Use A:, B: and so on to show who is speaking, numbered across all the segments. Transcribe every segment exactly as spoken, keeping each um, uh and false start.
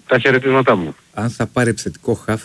A: Τα χαιρετίσματά μου.
B: Αν θα πάρει επιθετικό χαφ.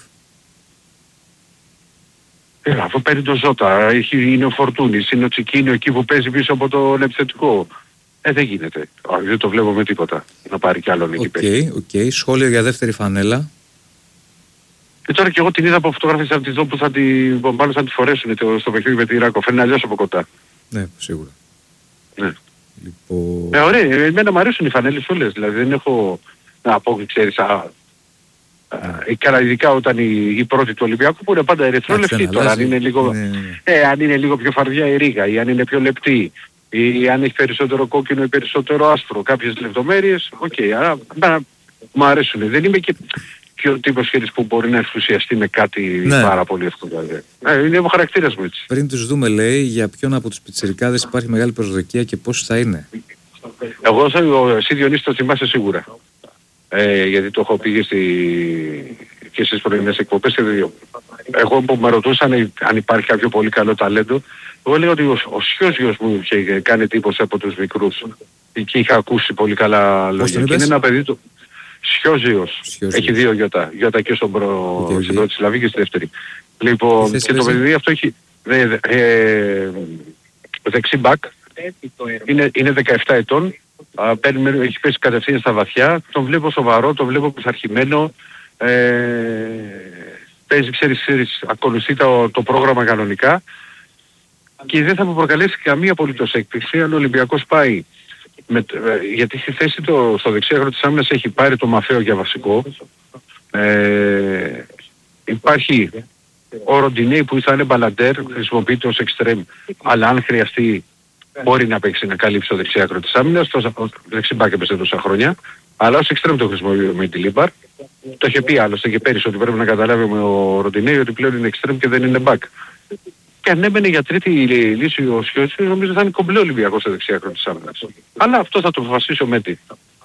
A: Ε, αφού παίρνει το Ζώτα, έχει, είναι ο Φορτούνης, είναι ο Τσικίνιο εκεί που παίζει πίσω από τον επιθετικό. Ε, δεν γίνεται. Α, δεν το βλέπω με τίποτα. Να πάρει κι άλλον εκεί
B: Οκ,
A: πέρα.
B: οκ. Σχόλιο για δεύτερη φανέλα.
A: Και τώρα και εγώ την είδα από φωτογραφίες από τη δω που θα τη, μάλλον θα τη φορέσουν στο παιχνίδι με τη Ράκο. Φαίνεται αλλιώς από κοντά.
B: Ναι, σίγουρα.
A: Ναι.
B: Λοιπόν...
A: Ε, ωραία. Εμένα μου αρέσουν οι φανέλες όλες. Δηλαδή δεν έχω να πω, ξέρεις, α, Ε, καλά, ειδικά όταν η, η πρώτη του Ολυμπιακού που είναι πάντα ερυθρόλευκη, τώρα αν είναι, λίγο, ναι. ε, αν είναι λίγο πιο φαρδιά η ρίγα ή αν είναι πιο λεπτή ή αν έχει περισσότερο κόκκινο ή περισσότερο άσπρο, κάποιες λεπτομέρειες, οκ, okay, άρα μου αρέσουν. Δεν είμαι και πιο τύπος χέρις που μπορεί να ενθουσιαστεί με κάτι ναι. πάρα πολύ εύκολα. Ε, είναι ο χαρακτήρας μου έτσι.
B: Πριν τους δούμε, λέει, για ποιον από τους πιτσιρικάδες υπάρχει μεγάλη προσδοκία και πώς θα είναι.
A: Εγώ θα, εσύ Διονύση το θυμάσαι σίγουρα. Ε, γιατί το έχω πει στη... και στις πρωινές εκπομπές και δύο. Εγώ που με ρωτούσαν αν υπάρχει κάποιο πολύ καλό ταλέντο, εγώ λέω ότι ο, ο Σιώζιος μου είχε κάνει εντύπωση από τους μικρούς και είχα ακούσει πολύ καλά λόγια. Και είναι ένα παιδί του Σιώζιος. Έχει δύο γιώτα. Γιώτα και στον προ... okay, okay. στην πρώτη συλλαβή και στη δεύτερη. Λοιπόν, και το παιδί αυτό έχει ε, ε, δεξί μπακ. Είναι, είναι δεκαεπτά ετών. Uh, παίρνει, έχει πέσει κατευθείαν στα βαθιά, τον βλέπω σοβαρό, τον βλέπω πειθαρχημένο, ε, παίζει, ξέρεις, ξέρεις, ακολουθεί το, το πρόγραμμα κανονικά και δεν θα μου προκαλέσει καμία απολύτως έκπληξη αν ο Ολυμπιακός πάει, με, ε, γιατί στη θέση το, στο δεξί άκρο της άμυνας έχει πάρει το Μαφαίο για βασικό, ε, υπάρχει ο Ροντινέι που θα είναι μπαλαντέρ, χρησιμοποιείται ως εξτρέμ, αλλά αν χρειαστεί μπορεί να παίξει να καλύψει το δεξί άκρο της άμυνας, το δεξί μπακ έπαιζε τόσα χρόνια, αλλά ως εξτρέμ το χρησιμοποιεί με τη Λίμπαρ. Το είχε πει άλλωστε και πέρυσι ότι πρέπει να καταλάβει με ο Ροντινέι ότι πλέον είναι εξτρέμ και δεν είναι μπακ. Και αν έμενε για τρίτη λύση ο Σιώτσης, νομίζω θα είναι κομπλέ Ολυμπιακός στο δεξί άκρο της άμυνας. Αλλά αυτό θα το αποφασίσει ο Μέτη.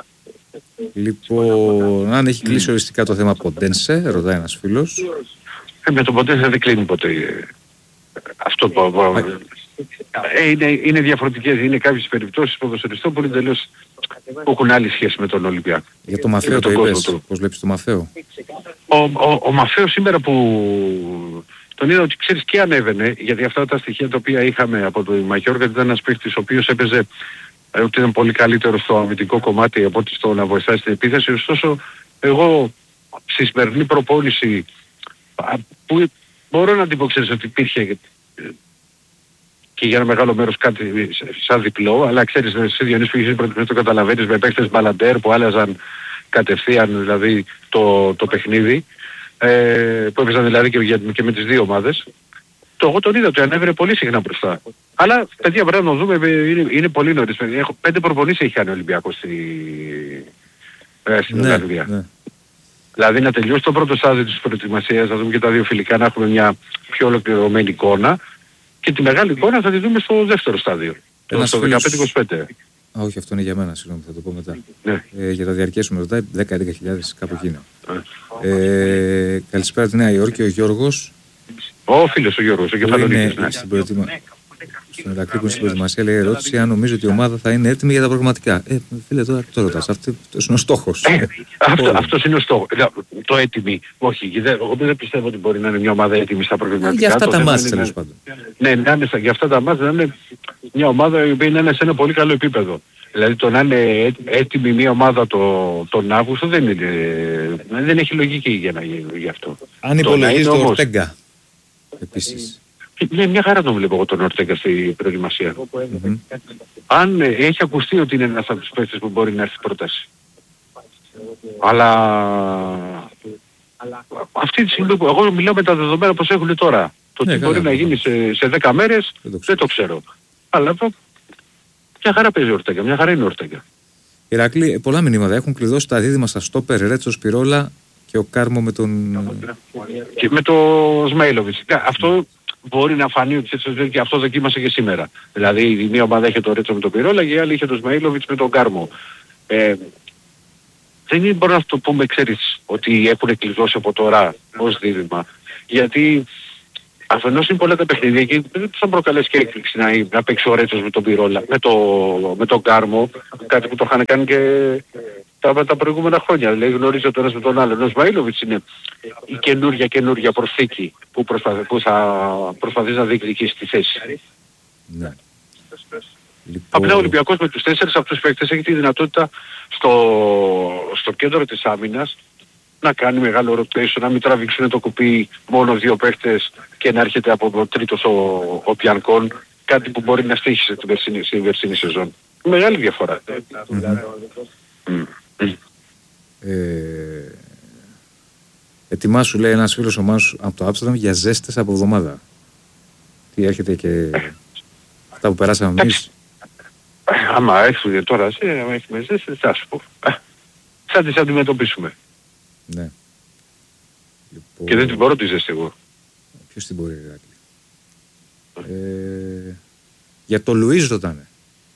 B: Λοιπόν, αν έχει κλείσει οριστικά το θέμα Ποντένσε, ρωτάει ένας φίλος.
A: Ε, με τον Ποντένσε δεν κλείνει ποτέ αυτό το... Ε, είναι, είναι διαφορετικές, είναι κάποιες περιπτώσεις ποδοσφαιριστών που είναι τελείως που έχουν άλλη σχέση με τον Ολυμπιακό.
B: Για το Μαφαίο το είπες, πώς βλέπεις το Μαφαίο.
A: Ο, ο, ο Μαφαίο σήμερα που τον είδα ότι ξέρεις και ανέβαινε, γιατί αυτά τα στοιχεία τα οποία είχαμε από το Μαγιόρκα ήταν ένας παίκτης ο οποίος έπαιζε ότι ήταν πολύ καλύτερο στο αμυντικό κομμάτι από ότι στο να βοηθάει στην επίθεση. Ωστόσο εγώ στη σημερινή προπόνηση που μπορώ να την πω, ξέρεις, ότι υπήρχε και για ένα μεγάλο μέρος κάτι σαν διπλό, αλλά ξέρεις, εσύ Διονύση που είχες προτιμήσει το καταλαβαίνεις με παίκτες μπαλαντέρ που άλλαζαν κατευθείαν δηλαδή το, το παιχνίδι, ε, που έπαιζαν δηλαδή και, και με τις δύο ομάδες. Το εγώ τον είδα ότι ανέβαινε πολύ συχνά μπροστά. Αλλά παιδιά πρέπει να το δούμε, είναι, είναι πολύ νωρίς. Έχω πέντε προπονήσεις έχει κάνει ο Ολυμπιακός στη, ε, στην
B: ναι,
A: Ολλανδία.
B: Ναι.
A: Δηλαδή να τελειώσει το πρώτο στάδιο της προετοιμασίας, να δούμε και τα δύο φιλικά, να έχουμε μια πιο ολοκληρωμένη εικόνα. Και τη μεγάλη εικόνα θα τη δούμε στο δεύτερο στάδιο.
B: Ένας
A: στο δεκαπέντε είκοσι πέντε.
B: Α, όχι, αυτό είναι για μένα, συγγνώμη, θα το πω μετά.
A: Ναι.
B: Ε, για τα διαρκές μου ρωτάει, δέκα με έντεκα χιλιάδες κάπου εκεί είναι. Ε, καλησπέρα τη Νέα Υόρκη, ο Γιώργος.
A: Ο φίλος ο Γιώργος, ο Κεφαλονίκης.
B: Ναι. Στην προετοιμα... Στον Ηρακλή που στην προετοιμασία λέει ερώτηση αν νομίζω ότι η ομάδα θα είναι έτοιμη για τα προγραμματικά. Ε, φίλε, τώρα το ρωτάς. Αυτό είναι ο στόχος.
A: Ε, αυτό, αυτός είναι ο στόχος. Το έτοιμη. Όχι, εγώ δεν πιστεύω ότι μπορεί να είναι μια ομάδα έτοιμη στα προγραμματικά.
B: Για αυτά τα μάτς τέλος πάντων.
A: Ναι, να είναι, για αυτά τα μάτς να είναι μια ομάδα η οποία είναι σε ένα πολύ καλό επίπεδο. Δηλαδή το να είναι έτοιμη μια ομάδα το, τον Αύγουστο δεν είναι, δεν έχει λογική για να γίνει γι' αυτό.
B: Αν υπολογίζει το Ορτέγκα επίσης.
A: Ναι, μια χαρά τον βλέπω εγώ τον Ορτέγκα στην προετοιμασία.
B: Mm-hmm.
A: Αν ε, έχει ακουστεί ότι είναι ένας από τους παίκτες που μπορεί να έρθει πρόταση. Αλλά αυτή τη στιγμή που εγώ μιλάω με τα δεδομένα πως έχουν τώρα. Το
B: ναι,
A: τι μπορεί να γίνει σε, σε δέκα μέρες δεν το, δεν το ξέρω. Αλλά το, μια χαρά παίζει ο Ορτέγκα, μια χαρά είναι ο Ορτέγκα.
B: Ηρακλή, πολλά μηνύματα έχουν κλειδώσει τα δίδυμα στα στόπερ, Ρέτσο Σπυρόλα και ο Κάρμο με τον...
A: Και με το Σμέιλοβιτς. Αυτό μπορεί να φανεί ότι και αυτό δοκίμασε και σήμερα. Δηλαδή η μία ομάδα είχε το Ρέτσο με τον Πυρόλα και η άλλη είχε το Σμέιλοβιτς με τον Κάρμο. Ε, δεν μπορούμε να το πούμε, ξέρεις, ότι έχουν κλειδώσει από τώρα ως δίδυμα. Γιατί αφενός είναι πολλά τα παιχνίδια και δεν θα προκαλέσει και έκπληξη να, να παίξει ο Ρέτσος με τον Πυρόλα, με, το, με τον Κάρμο, κάτι που το είχαν κάνει και τα, τα προηγούμενα χρόνια. Δηλαδή γνωρίζω τώρα με τον άλλον. Ο Σμαΐλοβιτς είναι η καινούργια καινούργια προσθήκη που, προσπαθ, που θα προσπαθήσει να διεκδικήσει τη θέση.
B: Ναι. Λοιπόν...
A: Απλά ο Ολυμπιακός με τους τέσσερις αυτούς τους παίκτες έχει τη δυνατότητα στο, στο κέντρο της άμυνας να κάνει μεγάλο rotation, να μην τραβήξουν το κουπί μόνο δύο παίκτες και να έρχεται από το τρίτος ο, ο Πιανκόν, κάτι που μπορεί να στήχησε την περσίνη, στην περσίνη σεζόν. Μεγάλη διαφορά. Mm-hmm. Mm-hmm.
B: Ε, ετοιμάσου λέει ένας φίλος ομάδος από το Άμστερνταμ για ζέστες από εβδομάδα. Τι έρχεται και αυτά που περάσαμε εμείς.
A: Άμα έρθουν τώρα, άμα έχουμε ζέστες, θα σου πω. Θα τις αντιμετωπίσουμε.
B: Ναι. Λοιπόν...
A: Και δεν την μπορώ τη ζέστη εγώ.
B: Ποιος την μπορεί, Ηράκλη. Ε, για το Λουίς ρωτάνε.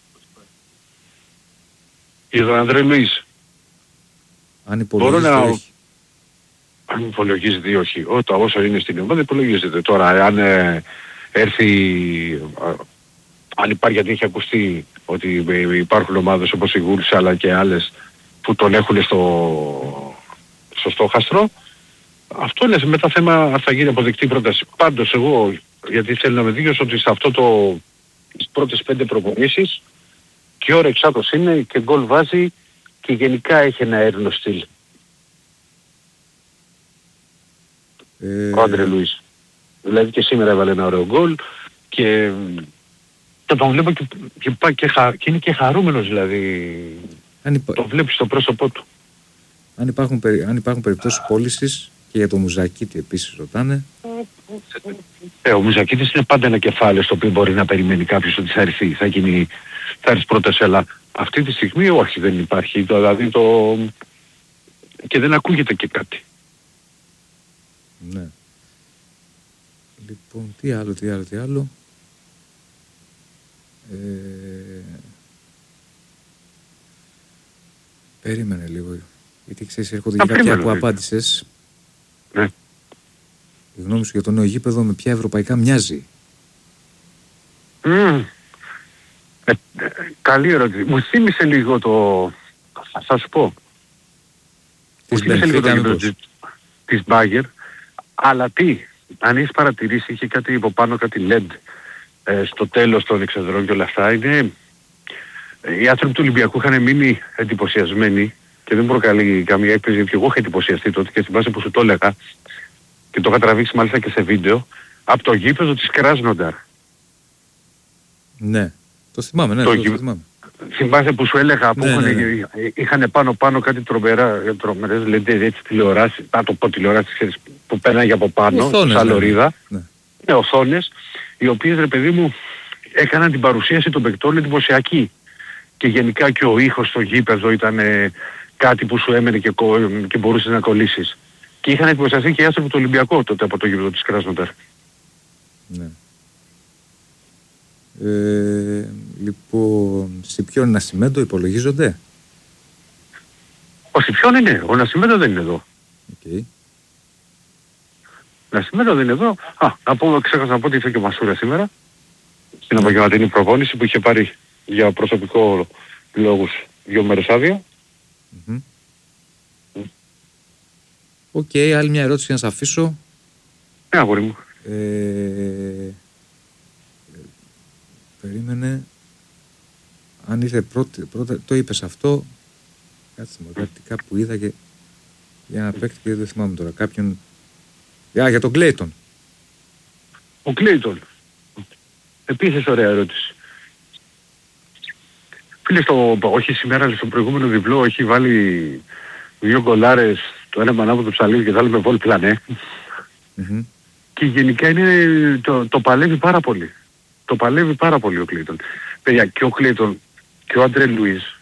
A: Για τον Ανδρέ Λουίς.
B: Αν υπολογίζεται να... όχι.
A: Αν υπολογίζεται ή όχι. Ό, όσο είναι στην ομάδα υπολογίζεται. Τώρα αν ε, έρθει... Ε, αν υπάρχει, γιατί έχει ακουστεί ότι υπάρχουν ομάδες όπως η Wolves αλλά και άλλες που τον έχουν στο, στο στόχαστρο, αυτό είναι μετά θέμα, θα γίνει αποδεκτή πρόταση. Πάντως εγώ, γιατί θέλω να με δείξω ότι σε αυτό το, τις πρώτες πέντε προπονήσεις και ώρα εξάτος είναι και γκολ βάζει και γενικά έχει ένα έρνο στυλ. Ε... Ο Άντρε Λουίς. Δηλαδή και σήμερα έβαλε ένα ωραίο γκολ και το τον βλέπω και, και, και, και, και είναι και χαρούμενος δηλαδή. Αν υπά... Το βλέπεις στο πρόσωπό του.
B: Αν υπάρχουν, περι... αν υπάρχουν περιπτώσεις πώλησης και για το Μουζακίτη επίσης ρωτάνε.
A: Ε, ο Μουζακίτης είναι πάντα ένα κεφάλαιο στο οποίο μπορεί να περιμένει κάποιος ότι θα έρθει, θα γίνει, θα έρθει πρόταση, αλλά αυτή τη στιγμή όχι, δεν υπάρχει. Το, δηλαδή το... και δεν ακούγεται και κάτι.
B: Ναι. Λοιπόν, τι άλλο, τι άλλο, τι άλλο. Ε... Περίμενε λίγο. Γιατί ξέρεις, έρχονται και κάποια που απάντησες.
A: Ναι.
B: Η γνώμη σου για το νέο γήπεδο με ποια ευρωπαϊκά μοιάζει.
A: Mm. Ε, ε, καλή ερώτηση. Μου θύμισε λίγο το... Θα σου πω. Μου θύμισε λίγο το γήπεδο της, της Μπάγερ. Αλλά τι, αν έχεις παρατηρήσει, είχε κάτι από πάνω, κάτι ελ ι ντι ε, στο τέλος των εξεδρών και όλα αυτά. Είναι... Οι άνθρωποι του Ολυμπιακού είχαν μείνει εντυπωσιασμένοι και δεν προκαλεί καμία έκπληξη, γιατί εγώ είχα εντυπωσιαστεί τότε και στην βάση που σου το έλεγα και το είχα τραβήξει μάλιστα και σε βίντεο από το γήπεδο της Κράσνονταρ.
B: Ναι, το θυμάμαι, ναι, το, το, το θυμάμαι.
A: Θυμάσαι που σου έλεγα που
B: ναι,
A: είχαν,
B: ναι, ναι.
A: είχαν πάνω πάνω κάτι τρομερά, τρομερές λένε έτσι τηλεοράσεις, να το πω τηλεοράσεις που πέρναγε από πάνω,
B: οθόνες,
A: σαν λωρίδα,
B: ναι.
A: Ναι, οθόνες, οι οποίες ρε παιδί μου έκαναν την παρουσίαση των παικτών εντυπωσιακή. Και γενικά και ο ήχος στο γήπεδο ήταν ε, κάτι που σου έμενε και, και μπορούσες να κολλήσεις. Και είχαν εντυπωσιαστεί και οι άνθρωποι του Ολυμπιακού τότε από το γήπεδο της Κράσνονταρ.
B: Ναι. Ε, λοιπόν, Σιπιόν Νασιμέντο υπολογίζονται.
A: Ο Σιπιόν είναι, ο Νασιμέντο δεν είναι εδώ.
B: Okay.
A: Νασιμέντο δεν είναι εδώ. Α, να πω, ξέχασα να πω ότι ήρθε και ο Μασούρα σήμερα. Στην απογευματινή προπόνηση που είχε πάρει για προσωπικό λόγους δύο μέρες άδεια.
B: Mm-hmm. Οκ, okay, άλλη μια ερώτηση να σας αφήσω.
A: Ναι, αγόρι μου.
B: Ε, περίμενε. Αν ήρθε πρώτη, πρώτα, το είπες αυτό. Κάτσε μου, κάτι κάπου είδα και για ένα παίκτη και δεν θυμάμαι τώρα. Κάποιον... Α, για τον Κλέιτον.
A: Ο Κλέιτον. Επίσης ωραία ερώτηση. Φίλε, στο, όχι σήμερα, αλλά στο προηγούμενο διπλό έχει βάλει δύο γκολάρες, το ένα μανά από το ψαλίδι και το άλλο με βόλ πλανέ.
B: Mm-hmm. Και
A: γενικά είναι, το, το παλεύει πάρα πολύ. Το παλεύει πάρα πολύ ο Κλέιτον. Παιδιά, και ο Κλέιτον και ο Άντρε Λουίς,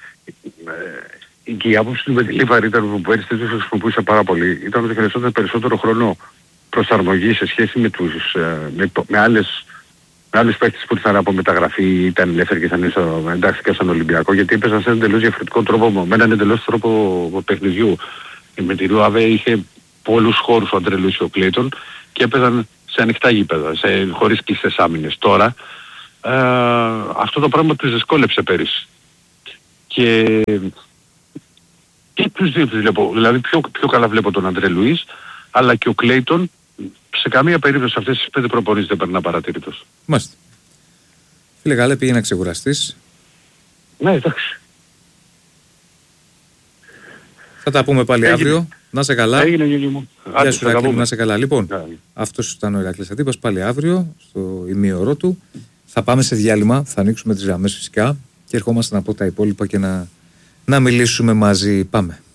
A: ε, και η άποψη του με τη Λίβαρ ήταν που πέρυσι δεν τους χρησιμοποιούσε πάρα πολύ. Ήταν ότι χρειαζόταν περισσότερο χρόνο προσαρμογή σε σχέση με, τους, με, με άλλες με άλλους παίκτες που ήρθαν από μεταγραφή, ήταν ελεύθεροι και ήρθαν στο, εντάξει και στον Ολυμπιακό, γιατί έπαιζαν σε έναν εντελώς διαφορετικό τρόπο, με έναν εντελώς τρόπο παιχνιδιού. Με τη Ρουαβέ είχε πολλούς χώρους ο Άντρε Λουίς και ο Κλέιτον και έπαιζαν σε ανοιχτά γήπεδα, σε, χωρίς κλειστές άμυνες. Τώρα ε, αυτό το πράγμα τους δυσκόλεψε πέρυσι. Και τους δύο τους βλέπω. Δηλαδή πιο, πιο καλά βλέπω τον Αντρέ Λουίς, αλλά και ο Κλέιτον σε καμία περίπτωση αυτές τις πέντε προπονήσεις δεν περνά παρατήρητος.
B: Μάλιστα. Φίλε καλέ, πήγε να ξεκουραστείς.
A: Ναι, εντάξει.
B: Θα τα πούμε πάλι
A: Έγινε.
B: αύριο. Να είσαι καλά.
A: Έγινε, Γιώργη μου.
B: Γεια σου Ηρακλή, να είσαι καλά. Λοιπόν,
A: Yeah.
B: αυτός ήταν ο Ηρακλής Αντίπας πάλι αύριο στο ημίωρό του. Θα πάμε σε διάλειμμα, θα ανοίξουμε τις γραμμές φυσικά και ερχόμαστε να πω τα υπόλοιπα και να, να μιλήσουμε μαζί. Πάμε.